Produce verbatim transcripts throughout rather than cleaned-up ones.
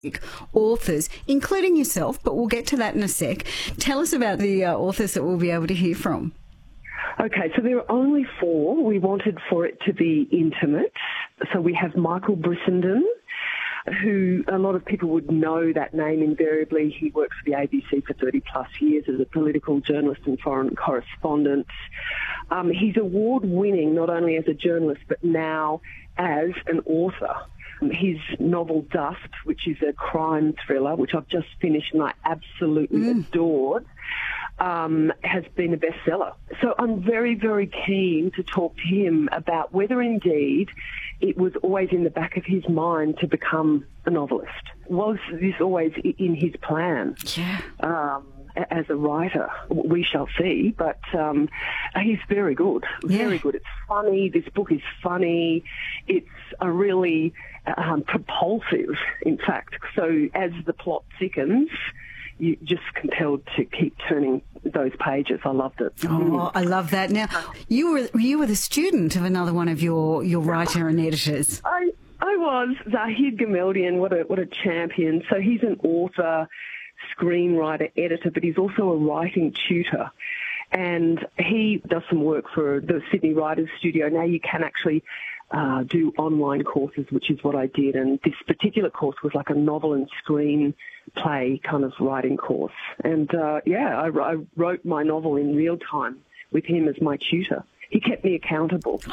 authors, including yourself, but we'll get to that in a sec. Tell us about the uh, authors that we'll be able to hear from. Okay, so there are only four. We wanted for it to be intimate. So we have Michael Brissenden, who a lot of people would know that name invariably. He works for the A B C for thirty plus years as a political journalist and foreign correspondent. Um, he's award-winning not only as a journalist but now as an author. His novel Dust, which is a crime thriller, which I've just finished and I absolutely mm. adored, um, has been a bestseller. So I'm very, very keen to talk to him about whether indeed it was always in the back of his mind to become a novelist. Was this always in his plan? Yeah. Um, as a writer, we shall see, but um, he's very good, very yeah. good. It's funny. This book is funny. It's a really um, propulsive, in fact. So as the plot thickens, you're just compelled to keep turning those pages. I loved it. Oh, I love that. Now, you were you were the student of another one of your, your writer and editors. I I was. Zahid Gameldian, what a what a champion. So he's an author, screenwriter, editor, but he's also a writing tutor. And he does some work for the Sydney Writers Studio. Now you can actually uh, do online courses, which is what I did. And this particular course was like a novel and screenplay kind of writing course. And, uh, yeah, I, I wrote my novel in real time with him as my tutor. He kept me accountable.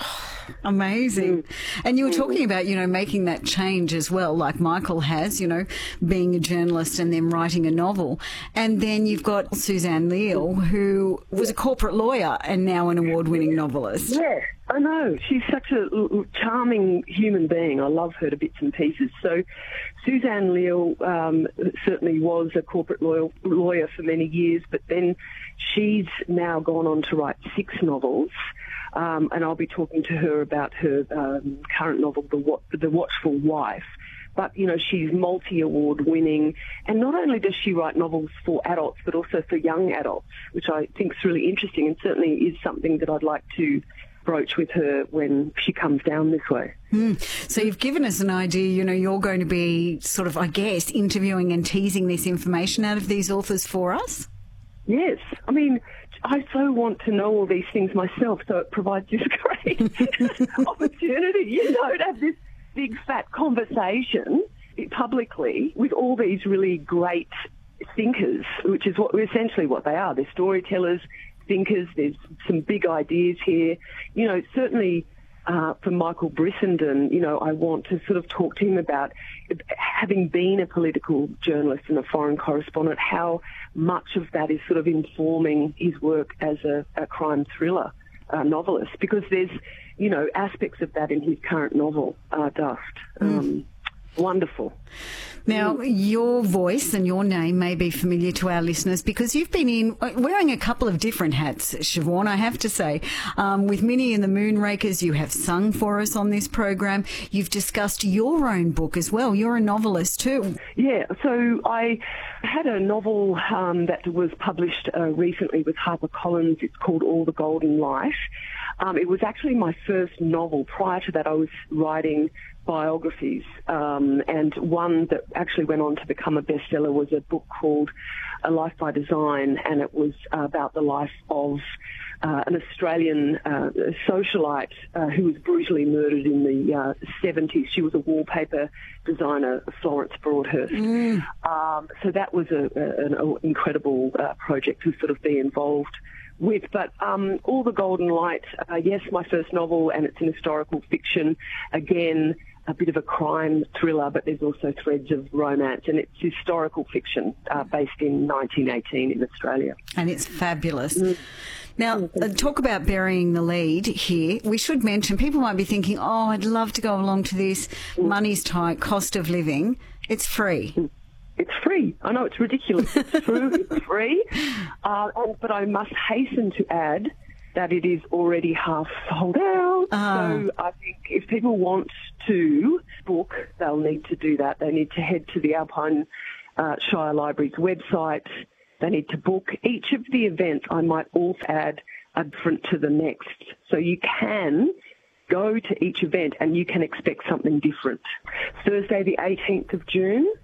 Amazing. And you were talking about, you know, making that change as well, like Michael has, you know, being a journalist and then writing a novel. And then you've got Suzanne Leal, who was a corporate lawyer and now an award-winning novelist. Yeah, I know. She's such a charming human being. I love her to bits and pieces. So Suzanne Leal um, certainly was a corporate lawyer, lawyer for many years, but then she's now gone on to write six novels. Um, and I'll be talking to her about her um, current novel, The, the Watchful Wife. But, you know, she's multi-award winning. And not only does she write novels for adults, but also for young adults, which I think is really interesting and certainly is something that I'd like to broach with her when she comes down this way. Mm. So you've given us an idea, you know, you're going to be sort of, I guess, interviewing and teasing this information out of these authors for us? Yes. I mean, I so want to know all these things myself, so it provides this great opportunity, you know, to have this big fat conversation publicly with all these really great thinkers, which is what essentially what they are. They're storytellers, thinkers. There's some big ideas here. You know, certainly uh, for Michael Brissenden, you know, I want to sort of talk to him about, having been a political journalist and a foreign correspondent, how much of that is sort of informing his work as a, a crime thriller uh, novelist, because there's, you know, aspects of that in his current novel, uh, Dust. Um, mm. Wonderful. Now, your voice and your name may be familiar to our listeners because you've been in wearing a couple of different hats, Siobhan, I have to say. Um, with Minnie and the Moonrakers, you have sung for us on this program. You've discussed your own book as well. You're a novelist too. Yeah, so I had a novel um, that was published uh, recently with HarperCollins. It's called All the Golden Light. Um, it was actually my first novel. Prior to that, I was writing biographies, um, and one that actually went on to become a bestseller was a book called A Life by Design, and it was uh, about the life of uh, an Australian uh, socialite uh, who was brutally murdered in the uh, seventies. She was a wallpaper designer, Florence Broadhurst. Mm. Um, so that was a, a, an incredible uh, project to sort of be involved with. But um, All the Golden Light, uh, yes, my first novel, and it's an historical fiction. Again, a bit of a crime thriller, but there's also threads of romance, and it's historical fiction uh, based in nineteen eighteen in Australia. And it's fabulous. Mm. Now, uh, talk about burying the lead here. We should mention, people might be thinking, oh, I'd love to go along to this. Mm. Money's tight, cost of living. It's free. Mm. It's free. I know it's ridiculous. It's true. It's free. Uh, and, but I must hasten to add that it is already half sold out. Uh. So I think if people want to book, they'll need to do that. They need to head to the Alpine uh, Shire Library's website. They need to book. Each of the events, I might also add, are different to the next. So you can go to each event and you can expect something different. Thursday the eighteenth of June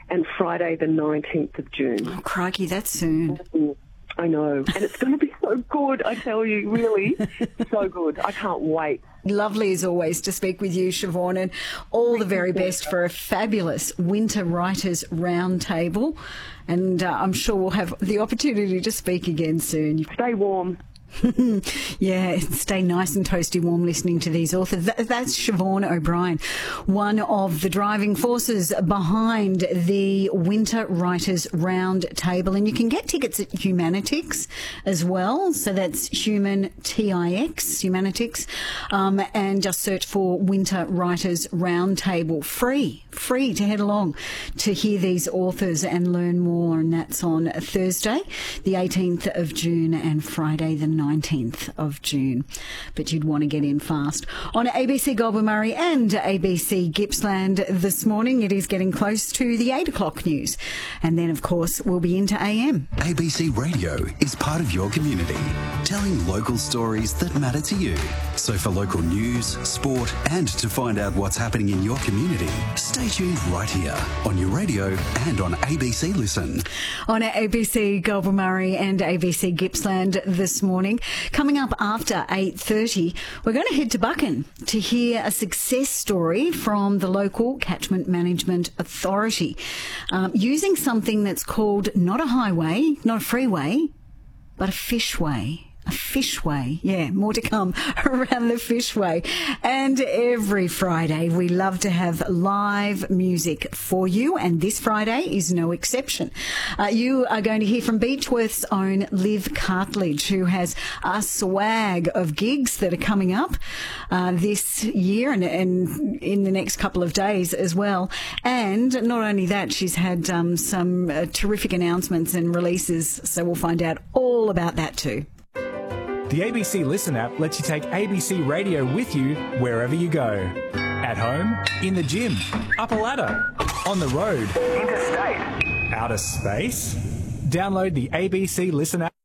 and Friday the nineteenth of June. Oh, crikey, that's soon. I know. And it's going to be so good, I tell you, really. So good. I can't wait. Lovely as always to speak with you, Siobhan, and all the very best for a fabulous Winter Writers Roundtable. And uh, I'm sure we'll have the opportunity to speak again soon. Stay warm. Yeah, stay nice and toasty warm listening to these authors. That, that's Siobhan O'Brien, one of the driving forces behind the Winter Writers Round Table. And you can get tickets at Humanitix as well. So that's Human T I X, Humanitix. Um, and just search for Winter Writers Round Table. Free, free to head along to hear these authors and learn more. And that's on Thursday, the eighteenth of June, and Friday, the nineteenth of June. But you'd want to get in fast. On A B C Goulburn-Murray and A B C Gippsland this morning, it is getting close to the eight o'clock news. And then, of course, we'll be into A M. A B C Radio is part of your community, telling local stories that matter to you. So for local news, sport, and to find out what's happening in your community, stay tuned right here on your radio and on A B C Listen. On A B C Goulburn-Murray and A B C Gippsland this morning, coming up after eight thirty, we're going to head to Buchan to hear a success story from the local Catchment Management Authority, um, using something that's called not a highway, not a freeway, but a fishway. A fishway, yeah, more to come around the fishway. And every Friday we love to have live music for you, and this Friday is no exception. Uh, you are going to hear from Beechworth's own Liv Cartledge, who has a swag of gigs that are coming up uh, this year and, and in the next couple of days as well. And not only that, she's had um, some uh, terrific announcements and releases, so we'll find out all about that too. The A B C Listen app lets you take A B C Radio with you wherever you go. At home, in the gym, up a ladder, on the road, interstate, outer space. Download the A B C Listen app.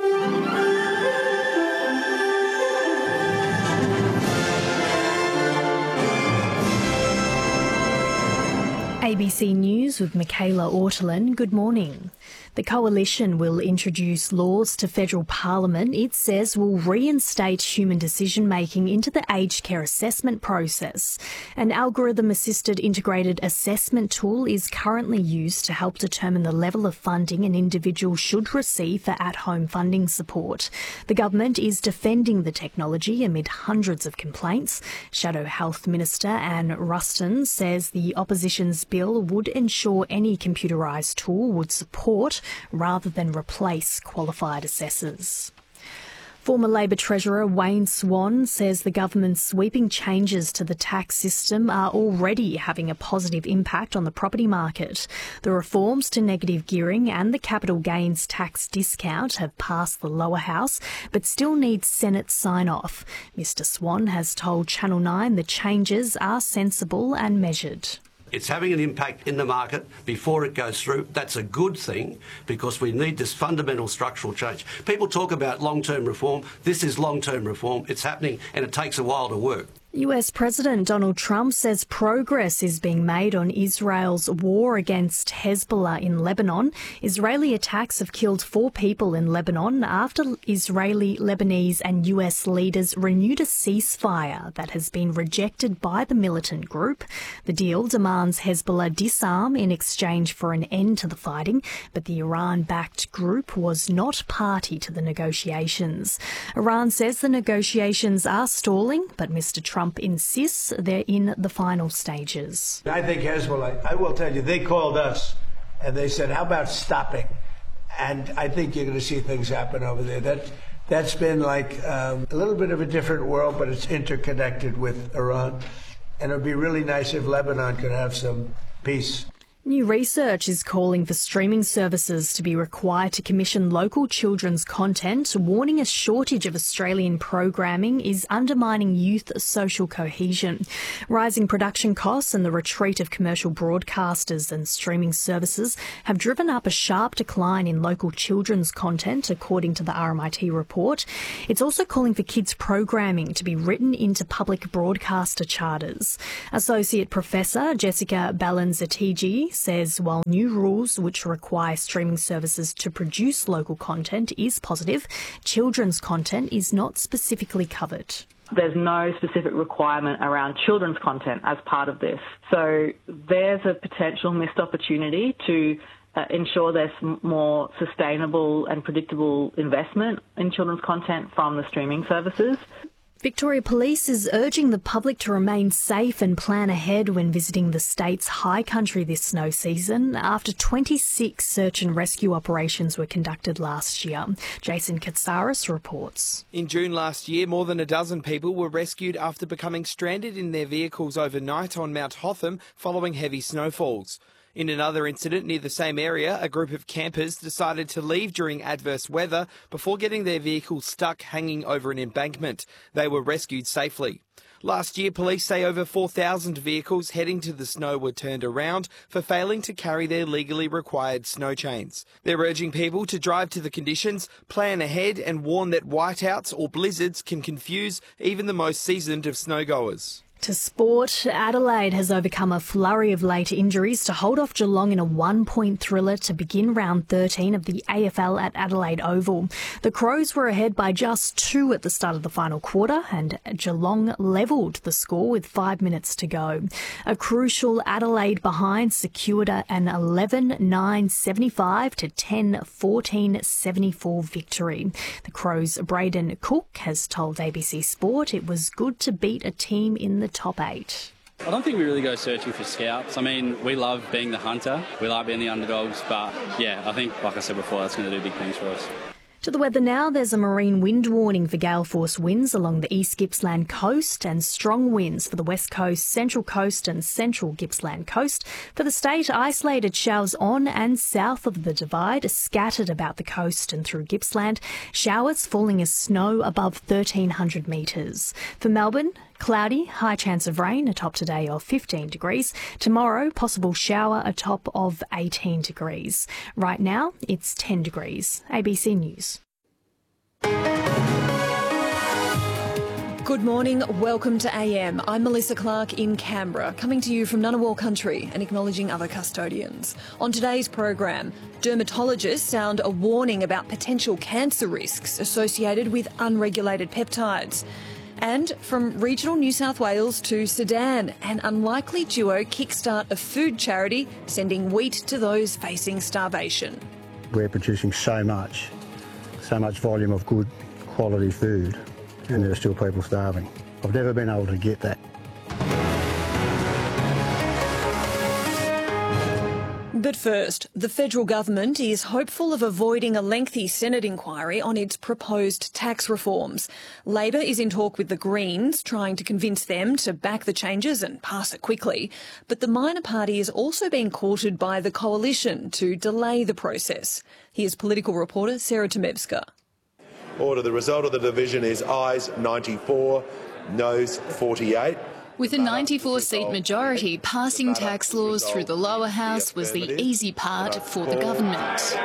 A B C News with Michaela Ortolin. Good morning. The Coalition will introduce laws to federal parliament it says will reinstate human decision-making into the aged care assessment process. An algorithm-assisted integrated assessment tool is currently used to help determine the level of funding an individual should receive for at-home funding support. The government is defending the technology amid hundreds of complaints. Shadow Health Minister Anne Ruston says the opposition's bill would ensure any computerised tool would support rather than replace qualified assessors. Former Labor Treasurer Wayne Swan says the government's sweeping changes to the tax system are already having a positive impact on the property market. The reforms to negative gearing and the capital gains tax discount have passed the lower house, but still need Senate sign-off. Mister Swan has told Channel nine the changes are sensible and measured. It's having an impact in the market before it goes through. That's a good thing because we need this fundamental structural change. People talk about long-term reform. This is long-term reform. It's happening and it takes a while to work. U S President Donald Trump says progress is being made on Israel's war against Hezbollah in Lebanon. Israeli attacks have killed four people in Lebanon after Israeli, Lebanese and U S leaders renewed a ceasefire that has been rejected by the militant group. The deal demands Hezbollah disarm in exchange for an end to the fighting, but the Iran-backed group was not party to the negotiations. Iran says the negotiations are stalling, but Mister Trump Trump insists they're in the final stages. I think Hezbollah, I will tell you, they called us and they said, how about stopping? And I think you're going to see things happen over there. That, that's been like um, a little bit of a different world, but it's interconnected with Iran. And it would be really nice if Lebanon could have some peace. New research is calling for streaming services to be required to commission local children's content, warning a shortage of Australian programming is undermining youth social cohesion. Rising production costs and the retreat of commercial broadcasters and streaming services have driven up a sharp decline in local children's content, according to the R M I T report. It's also calling for kids' programming to be written into public broadcaster charters. Associate Professor Jessica Balanzatigi says while new rules which require streaming services to produce local content is positive, children's content is not specifically covered. There's no specific requirement around children's content as part of this. So there's a potential missed opportunity to uh, ensure there's more sustainable and predictable investment in children's content from the streaming services. Victoria Police is urging the public to remain safe and plan ahead when visiting the state's high country this snow season after twenty-six search and rescue operations were conducted last year. Jason Katsaris reports. In June last year, more than a dozen people were rescued after becoming stranded in their vehicles overnight on Mount Hotham following heavy snowfalls. In another incident near the same area, a group of campers decided to leave during adverse weather before getting their vehicles stuck hanging over an embankment. They were rescued safely. Last year, police say over four thousand vehicles heading to the snow were turned around for failing to carry their legally required snow chains. They're urging people to drive to the conditions, plan ahead and warn that whiteouts or blizzards can confuse even the most seasoned of snowgoers. To sport, Adelaide has overcome a flurry of late injuries to hold off Geelong in a one-point thriller to begin round thirteen of the A F L at Adelaide Oval. The Crows were ahead by just two at the start of the final quarter and Geelong levelled the score with five minutes to go. A crucial Adelaide behind secured an eleven nine seventy-five to ten fourteen seventy-four victory. The Crows' Braden Cook has told A B C Sport it was good to beat a team in the top eight. I don't think we really go searching for scalps. I mean, we love being the hunter. We like being the underdogs. But, yeah, I think, like I said before, that's going to do big things for us. To the weather now, there's a marine wind warning for gale force winds along the East Gippsland coast and strong winds for the West Coast, Central Coast and Central Gippsland coast. For the state, isolated showers on and south of the Divide, scattered about the coast and through Gippsland. Showers falling as snow above thirteen hundred metres. For Melbourne, cloudy, high chance of rain, a top today of fifteen degrees. Tomorrow, possible shower, a top of eighteen degrees. Right now, it's ten degrees. A B C News. Good morning, welcome to A M. I'm Melissa Clark in Canberra, coming to you from Ngunnawal country and acknowledging other custodians. On today's program, dermatologists sound a warning about potential cancer risks associated with unregulated peptides. And from regional New South Wales to Sudan, an unlikely duo kickstart a food charity sending wheat to those facing starvation. We're producing so much, so much volume of good quality food, and there are still people starving. I've never been able to get that. But first, the federal government is hopeful of avoiding a lengthy Senate inquiry on its proposed tax reforms. Labor is in talk with the Greens, trying to convince them to back the changes and pass it quickly. But the minor party is also being courted by the coalition to delay the process. Here's political reporter Sarah Tomevska. Order. The result of the division is ayes ninety-four, noes forty-eight. With a ninety-four seat majority, passing tax laws through the lower house was the easy part for the government.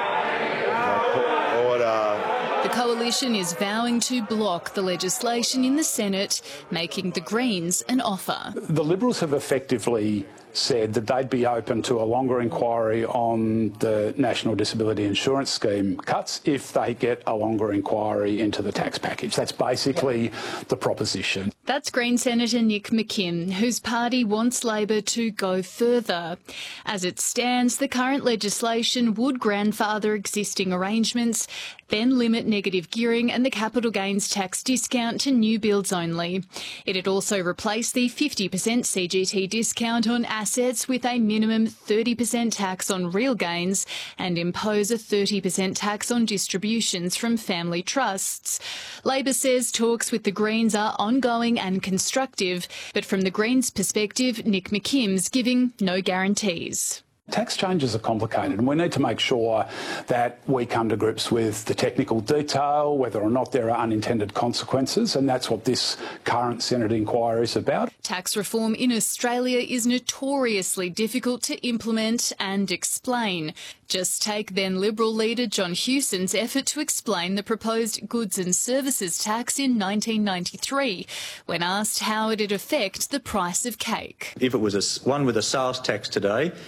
Order. The coalition is vowing to block the legislation in the Senate, making the Greens an offer. The Liberals have effectively said that they'd be open to a longer inquiry on the National Disability Insurance Scheme cuts if they get a longer inquiry into the tax package. That's basically the proposition. That's Green Senator Nick McKim, whose party wants Labor to go further. As it stands, the current legislation would grandfather existing arrangements, then limit negative gearing and the capital gains tax discount to new builds only. It'd also replace the fifty percent C G T discount on assets with a minimum thirty percent tax on real gains and impose a thirty percent tax on distributions from family trusts. Labor says talks with the Greens are ongoing and constructive, but from the Greens' perspective, Nick McKim's giving no guarantees. Tax changes are complicated and we need to make sure that we come to grips with the technical detail, whether or not there are unintended consequences, and that's what this current Senate inquiry is about. Tax reform in Australia is notoriously difficult to implement and explain. Just take then Liberal leader John Hewson's effort to explain the proposed goods and services tax in nineteen ninety-three, when asked how it'd affect the price of cake. If it was a, one with a sales tax today, it would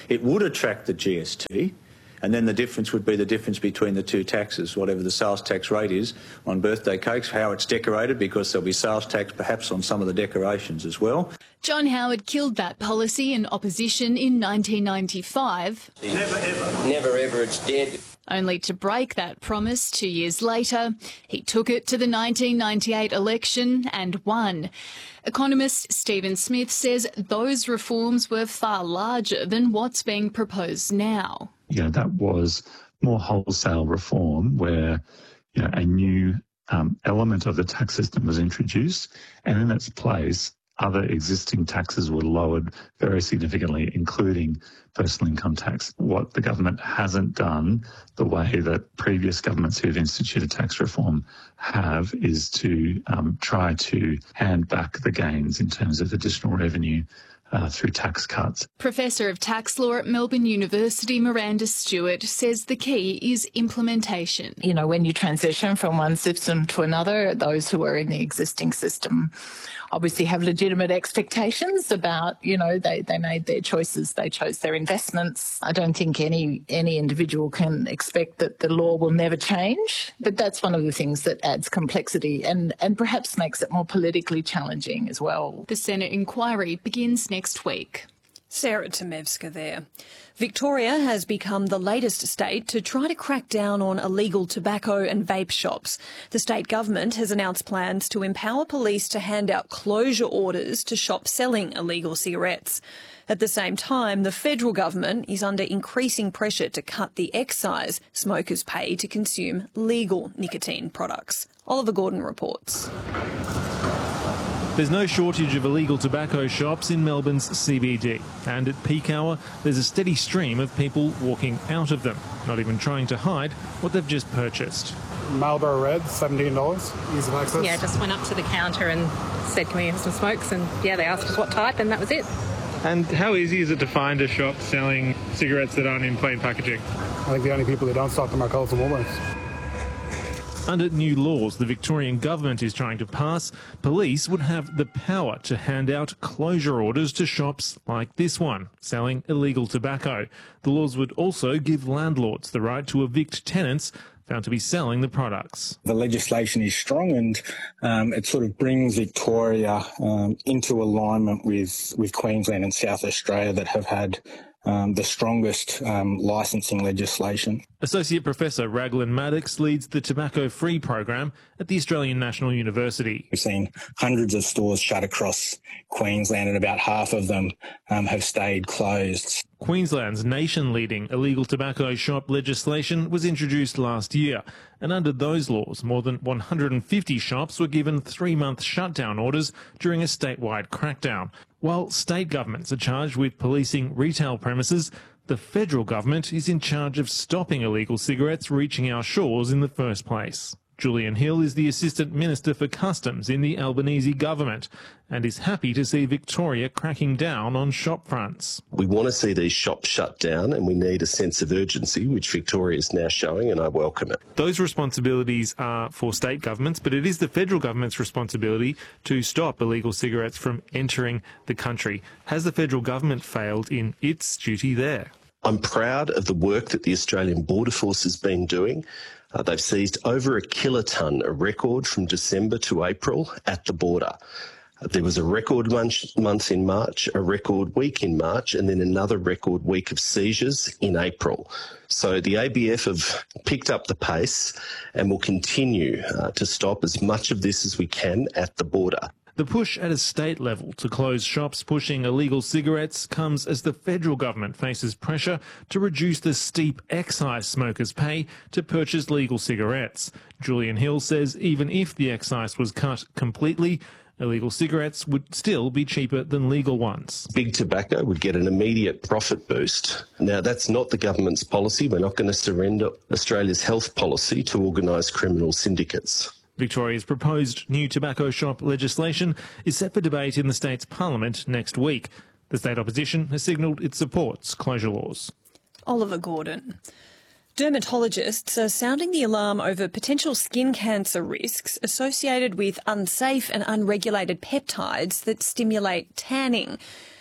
attract the G S T, and then the difference would be the difference between the two taxes, whatever the sales tax rate is on birthday cakes, how it's decorated, because there'll be sales tax perhaps on some of the decorations as well. John Howard killed that policy in opposition in nineteen ninety-five. Never ever. Never ever, it's dead. Only to break that promise two years later. He took it to the nineteen ninety-eight election and won. Economist Stephen Smith says those reforms were far larger than what's being proposed now. You know, that was more wholesale reform where, you know, a new um, element of the tax system was introduced, and in its place, other existing taxes were lowered very significantly, including personal income tax. What the government hasn't done, the way that previous governments who have instituted tax reform have, is to um, try to hand back the gains in terms of additional revenue Uh, through tax cuts. Professor of Tax Law at Melbourne University, Miranda Stewart, says the key is implementation. You know, when you transition from one system to another, those who are in the existing system obviously have legitimate expectations about, you know, they, they made their choices, they chose their investments. I don't think any any individual can expect that the law will never change, but that's one of the things that adds complexity and, and perhaps makes it more politically challenging as well. The Senate inquiry begins next week. Sarah Tomevska there. Victoria has become the latest state to try to crack down on illegal tobacco and vape shops. The state government has announced plans to empower police to hand out closure orders to shops selling illegal cigarettes. At the same time, the federal government is under increasing pressure to cut the excise smokers pay to consume legal nicotine products. Oliver Gordon reports. There's no shortage of illegal tobacco shops in Melbourne's C B D, and at peak hour there's a steady stream of people walking out of them, not even trying to hide what they've just purchased. Marlboro Red, seventeen dollars, ease of access. Yeah, just went up to the counter and said, can we have some smokes? And yeah, they asked us what type and that was it. And how easy is it to find a shop selling cigarettes that aren't in plain packaging? I think the only people that don't stock them are Coles and Woolworths. Under new laws the Victorian government is trying to pass, police would have the power to hand out closure orders to shops like this one, selling illegal tobacco. The laws would also give landlords the right to evict tenants found to be selling the products. The legislation is strong and um, it sort of brings Victoria um, into alignment with, with Queensland and South Australia that have had Um, the strongest um, licensing legislation. Associate Professor Raglan Maddox leads the tobacco-free program at the Australian National University. We've seen hundreds of stores shut across Queensland and about half of them um, have stayed closed. Queensland's nation-leading illegal tobacco shop legislation was introduced last year, and under those laws, more than one hundred fifty shops were given three-month shutdown orders during a statewide crackdown. While state governments are charged with policing retail premises, the federal government is in charge of stopping illegal cigarettes reaching our shores in the first place. Julian Hill is the Assistant Minister for Customs in the Albanese government and is happy to see Victoria cracking down on shop fronts. We want to see these shops shut down and we need a sense of urgency, which Victoria is now showing, and I welcome it. Those responsibilities are for state governments, but it is the federal government's responsibility to stop illegal cigarettes from entering the country. Has the federal government failed in its duty there? I'm proud of the work that the Australian Border Force has been doing. Uh, they've seized over a kilotonne, a record from December to April at the border. Uh, there was a record month, month in March, a record week in March, and then another record week of seizures in April. So the A B F have picked up the pace and will continue uh, to stop as much of this as we can at the border. The push at a state level to close shops pushing illegal cigarettes comes as the federal government faces pressure to reduce the steep excise smokers pay to purchase legal cigarettes. Julian Hill says even if the excise was cut completely, illegal cigarettes would still be cheaper than legal ones. Big tobacco would get an immediate profit boost. Now, that's not the government's policy. We're not going to surrender Australia's health policy to organised criminal syndicates. Victoria's proposed new tobacco shop legislation is set for debate in the state's parliament next week. The state opposition has signalled it supports closure laws. Oliver Gordon. Dermatologists are sounding the alarm over potential skin cancer risks associated with unsafe and unregulated peptides that stimulate tanning.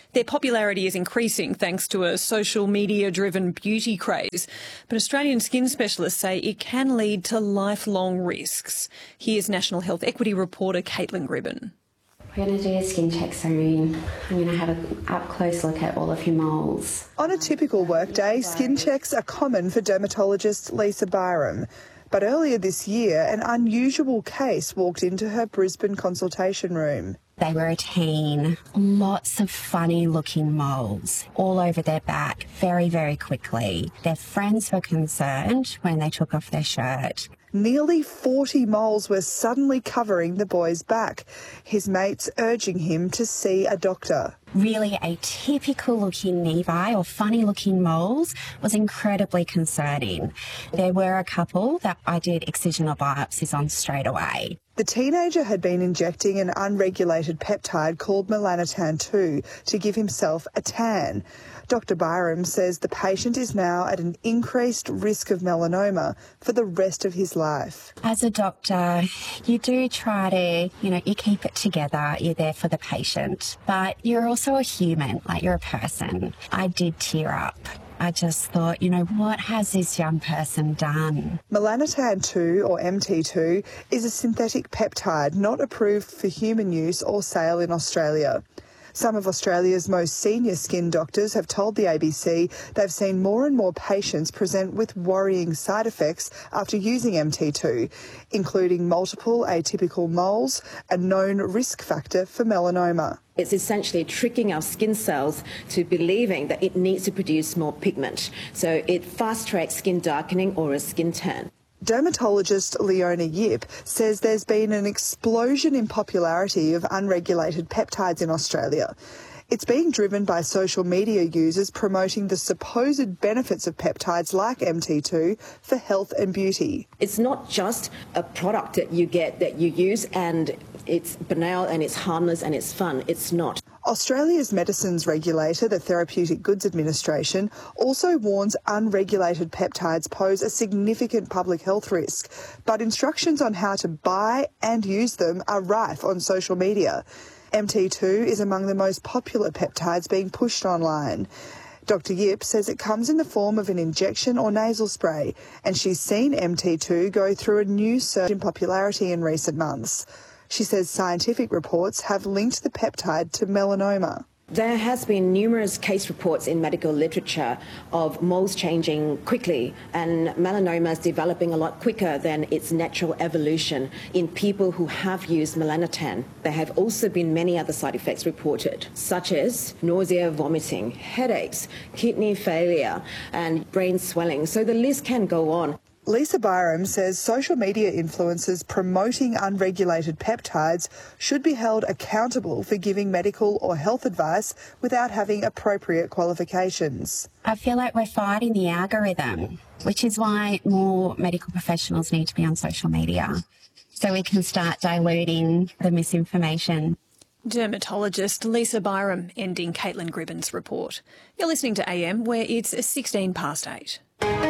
Their popularity is increasing thanks to a social media-driven beauty craze, but Australian skin specialists say it can lead to lifelong risks. Here's National Health Equity reporter Caitlin Gribben. We're going to do a skin check soon. I'm going to have an up-close look at all of your moles. On a typical workday, skin checks are common for dermatologist Lisa Byram. But earlier this year, an unusual case walked into her Brisbane consultation room. They were a teen, lots of funny-looking moles all over their back very, very quickly. Their friends were concerned when they took off their shirt. Nearly forty moles were suddenly covering the boy's back, his mates urging him to see a doctor. Really atypical-looking nevi or funny-looking moles was incredibly concerning. There were a couple that I did excisional biopsies on straight away. The teenager had been injecting an unregulated peptide called melanotan two to give himself a tan. Doctor Byram says the patient is now at an increased risk of melanoma for the rest of his life. As a doctor, you do try to, you know, you keep it together, you're there for the patient, but you're also a human, like you're a person. I did tear up. I just thought, you know, what has this young person done? Melanotan two, or M T two, is a synthetic peptide not approved for human use or sale in Australia. Some of Australia's most senior skin doctors have told the A B C they've seen more and more patients present with worrying side effects after using M T two, including multiple atypical moles, a known risk factor for melanoma. It's essentially tricking our skin cells to believing that it needs to produce more pigment. So it fast-tracks skin darkening or a skin tan. Dermatologist Leona Yip says there's been an explosion in popularity of unregulated peptides in Australia. It's being driven by social media users promoting the supposed benefits of peptides like M T two for health and beauty. It's not just a product that you get that you use and it's banal and it's harmless and it's fun. It's not. Australia's medicines regulator, the Therapeutic Goods Administration, also warns unregulated peptides pose a significant public health risk, but instructions on how to buy and use them are rife on social media. M T two is among the most popular peptides being pushed online. Doctor Yip says it comes in the form of an injection or nasal spray, and she's seen M T two go through a new surge in popularity in recent months. She says scientific reports have linked the peptide to melanoma. There has been numerous case reports in medical literature of moles changing quickly and melanomas developing a lot quicker than its natural evolution in people who have used melanotan. There have also been many other side effects reported, such as nausea, vomiting, headaches, kidney failure and brain swelling. So the list can go on. Lisa Byram says social media influencers promoting unregulated peptides should be held accountable for giving medical or health advice without having appropriate qualifications. I feel like we're fighting the algorithm, which is why more medical professionals need to be on social media, so we can start diluting the misinformation. Dermatologist Lisa Byram ending Caitlin Gribben's report. You're listening to A M, where it's sixteen past eight.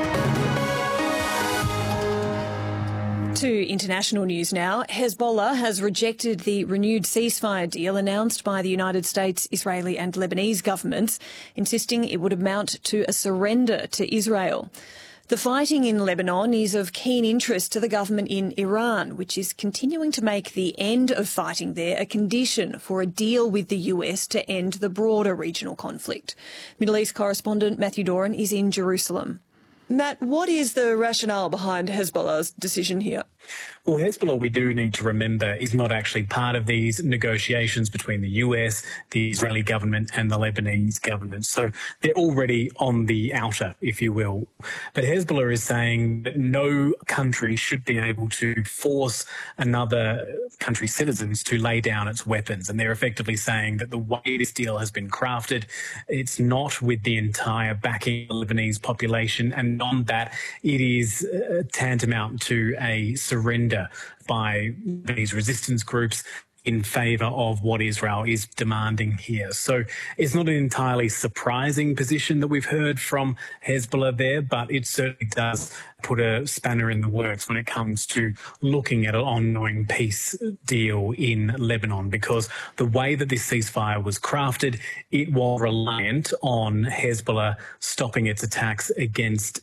To international news now. Hezbollah has rejected the renewed ceasefire deal announced by the United States, Israeli and Lebanese governments, insisting it would amount to a surrender to Israel. The fighting in Lebanon is of keen interest to the government in Iran, which is continuing to make the end of fighting there a condition for a deal with the U S to end the broader regional conflict. Middle East correspondent Matthew Doran is in Jerusalem. Matt, what is the rationale behind Hezbollah's decision here? Well, Hezbollah, we do need to remember, is not actually part of these negotiations between the U S, the Israeli government and the Lebanese government. So they're already on the outer, if you will. But Hezbollah is saying that no country should be able to force another country's citizens to lay down its weapons. And they're effectively saying that the way this deal has been crafted, it's not with the entire backing of the Lebanese population, and on that, it is uh, tantamount to a surrender by these resistance groups. in favour of what Israel is demanding here. So it's not an entirely surprising position that we've heard from Hezbollah there, but it certainly does put a spanner in the works when it comes to looking at an ongoing peace deal in Lebanon, because the way that this ceasefire was crafted, it was reliant on Hezbollah stopping its attacks against